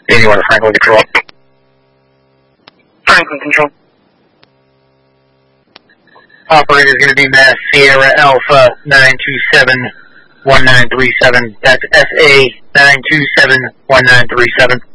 81 Franklin Control. Franklin Control. Operator is going to be Mass Sierra Alpha 927-1937. That's SA 927-1937.